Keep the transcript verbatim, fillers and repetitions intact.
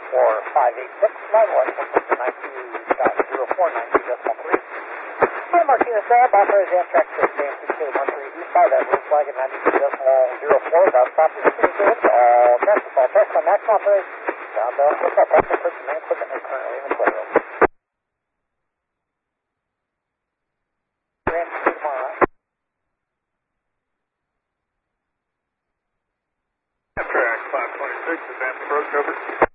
four five eight six, nine one, ninety-two dot zero four ninety decimal three. Hi, Martinez Lab, authorized Amtrak to San Francisco one three East by that route flag at ninety-two decimal zero four, about stop to the good, all tests, all tests on maximum operation. Southbound, what's up, that's the person, main equipment is currently in the clear. Grand Street tomorrow. Amtrak five twenty-six, advance approach, over.